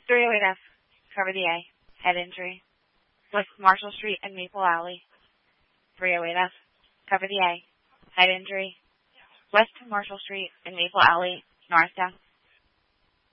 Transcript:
308F, cover the A, head injury. West Marshall Street and Maple Alley. 308F, cover the A, head injury. West Marshall Street and Maple Alley, northbound.